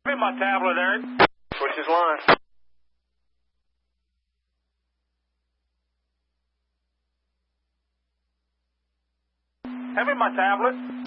Give me my tablet, Eric. Switch his line. Have me my tablet.